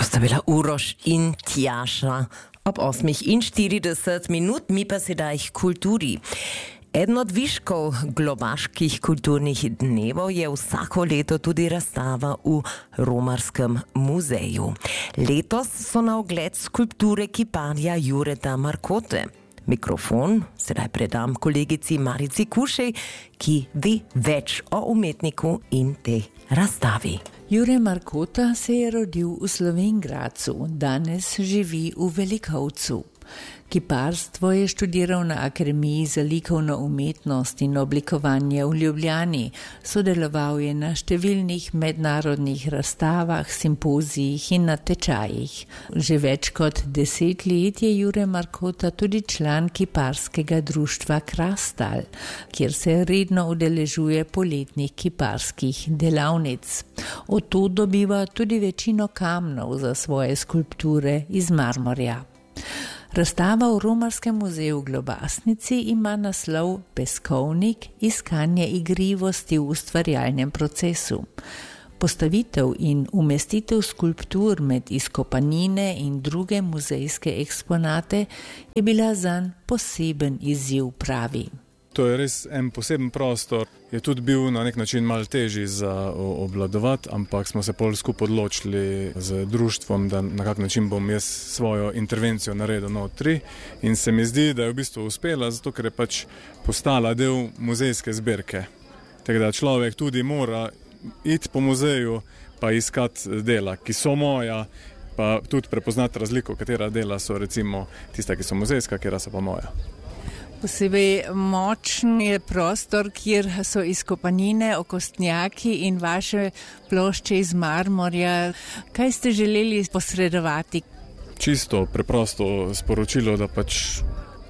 sta bila Uroš in Tjaša. Ob 8:40 mi pa sedaj k kulturi. Eden od viškov globaških kulturnih dnevov je vsako leto tudi razstava v Romarskem muzeju. Letos so na ogled skulpture kiparja Jureta Markote. Mikrofon sedaj predam kolegici Marici Kušej, ki ve več o umetniku in tej razstavi. Jure Markota se je rodil v Slovenj Gradcu, danes živi v Velikovcu. Kiparstvo je študiral na Akademiji za likovno umetnost in oblikovanje v Ljubljani. Sodeloval je na številnih mednarodnih razstavah, simpozijih in natečajih. Že več kot 10 let je Jure Markota tudi član kiparskega društva Krastal, kjer se redno udeležuje poletnih kiparskih delavnic. Od tu dobiva tudi večino kamnov za svoje skulpture iz marmorja. Razstava v Romarskem muzeju v Globasnici ima naslov Peskovnik – iskanje igrivosti v ustvarjalnem procesu. Postavitev in umestitev skulptur med izkopanine in druge muzejske eksponate je bila zanj poseben izziv, pravi. To je res en poseben prostor. Je tudi bil na nek način malo težji za obvladovati, ampak smo se pol skupaj odločili z društvom, da na kak način bom jaz svojo intervencijo naredil notri. In se mi zdi, da je v bistvu uspela, zato ker je pač postala del muzejske zbirke. Tako da človek tudi mora iti po muzeju pa iskati dela, ki so moja, pa tudi prepoznati razliko, katera dela so recimo tista, ki so muzejska, katera so pa moja. Posebej močen je prostor, kjer so izkopanine, okostnjaki in vaše plošče iz marmorja. Kaj ste želeli posredovati? Čisto preprosto sporočilo, da pač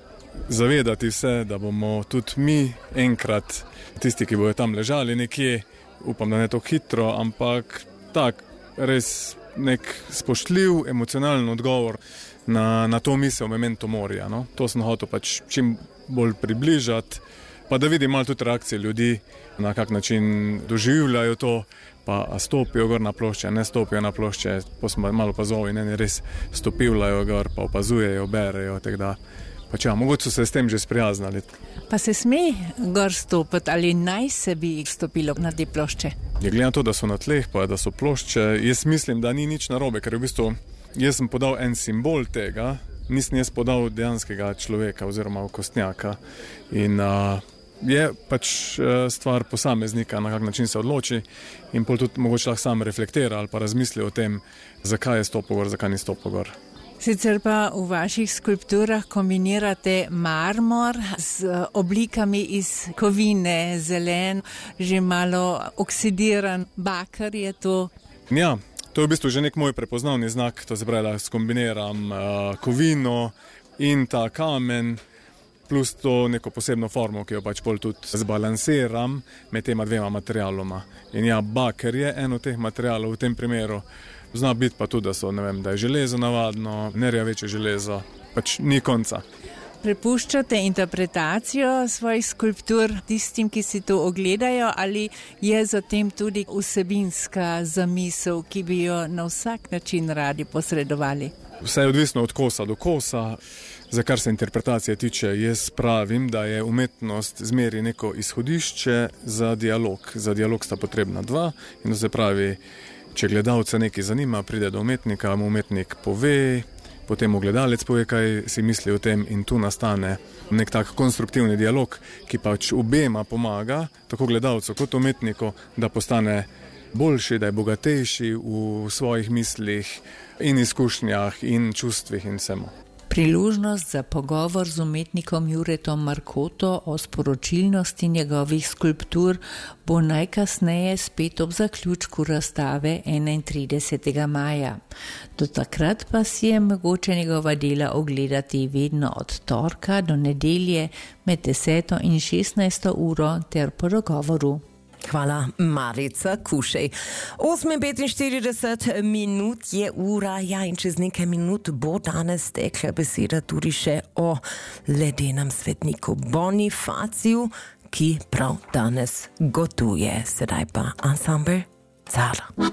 zavedati vse, da bomo tudi mi enkrat tisti, ki bojo tam ležali nekje, upam, da ne to hitro, ampak tak res nek spoštljiv, emocionalen odgovor na to misel memento morja. No? To sem hotel pač čim bolj približati, pa da vidim malo tudi reakcije ljudi, na kak način doživljajo to, pa stopijo gor na plošče, ne stopijo na plošče, pa smo malo opazovi, ne res stopivljajo gor, pa opazujejo, berejo, tako da pač ja, mogoče so se s tem že sprijaznali. Pa se sme gor stopiti ali naj se bi stopilo na te plošče? Je glede na to, da so na tleh, pa da so plošče, jaz mislim, da ni nič narobe, ker v bistvu jaz sem podal en simbol tega, nisem jaz podal dejanskega človeka oziroma okostnjaka in je pač stvar posameznika, na kak način se odloči in pol tudi mogoče lahko sam reflektira ali pa razmisli o tem, zakaj je stopil gor, zakaj ni stopil gor. Sicer pa v vaših skulpturah kombinirate marmor z oblikami iz kovine, zelen, že malo oksidiran bakar je to. Ja, to je v bistvu že nek moj prepoznavni znak, to se pravi, da skombiniram kovino in ta kamen, plus to neko posebno formo, ki jo pač pol tudi zbalansiram med tema dvema materialoma. In ja, baker je en od teh materialov v tem primeru. Zna biti pa tudi, da so, ne vem, da je železo navadno, nerjaveče železo, pač ni konca. Prepuščate interpretacijo svojih skulptur tistim, ki si to ogledajo, ali je zatem tudi vsebinska zamisel, ki bi jo na vsak način radi posredovali? Vse je odvisno od kosa do kosa. Za kar se interpretacije tiče, jaz pravim, da je umetnost zmeri neko izhodišče za dialog. Za dialog sta potrebna dva in to se pravi, če gledalca nekaj zanima, pride do umetnika, mu umetnik pove, potem gledalec pove, kaj si misli o tem in tu nastane nek tak konstruktivni dialog, ki pač obema pomaga, tako gledalcu kot umetniku, da postane boljši, da je bogatejši v svojih mislih in izkušnjah in čustvih in vsemu. Priložnost za pogovor z umetnikom Juretom Markoto o sporočilnosti njegovih skulptur bo najkasneje spet ob zaključku razstave 31. maja. Do takrat pa si je mogoče njegova dela ogledati vedno od torka do nedelje med 10. in 16. uro ter po dogovoru. Hvala, Marica Kušej. 8:45 je ura, ja, in čez nekaj minut bo danes tekla beseda tudi še o ledenem svetniku Bonifaciju, ki prav danes gotuje. Sedaj pa ansambel Zala.